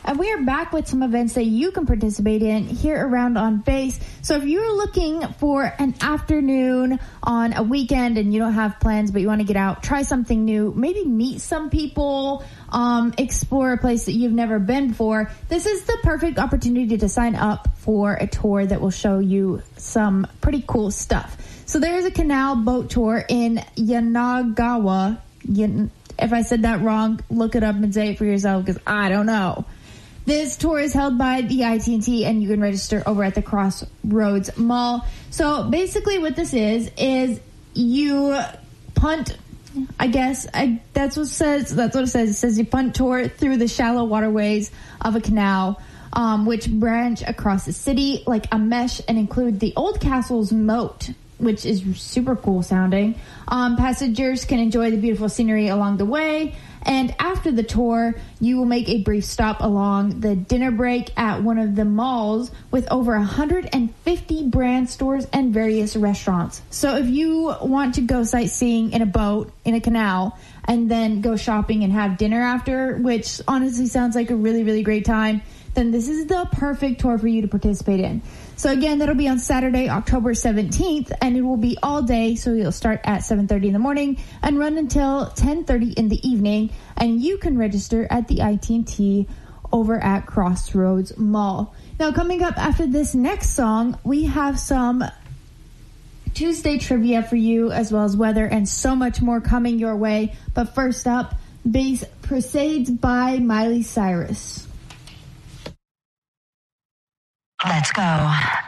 And we are back with some events that you can participate in here around On Base. So if you're looking for an afternoon on a weekend and you don't have plans but you want to get out, try something new, maybe meet some people, explore a place that you've never been before, this is the perfect opportunity to sign up for a tour that will show you some pretty cool stuff. So there's a canal boat tour in Yanagawa. If I said that wrong, look it up and say it for yourself because I don't know. This tour is held by the ITT and you can register over at the Crossroads Mall. So basically what this is you punt, I guess, that's what it says. It says you punt tour through the shallow waterways of a canal, which branch across the city like a mesh and include the old castle's moat, which is super cool sounding. Passengers can enjoy the beautiful scenery along the way. And after the tour, you will make a brief stop along the dinner break at one of the malls with over 150 brand stores and various restaurants. So if you want to go sightseeing in a boat, in a canal, and then go shopping and have dinner after, which honestly sounds like a really, really great time, then this is the perfect tour for you to participate in. So again, that'll be on Saturday, October 17th, and it will be all day. So you'll start at 7:30 in the morning and run until 10:30 in the evening. And you can register at the ITT over at Crossroads Mall. Now, coming up after this next song, we have some Tuesday trivia for you, as well as weather and so much more coming your way. But first up, Base Proceeds by Miley Cyrus. Let's go.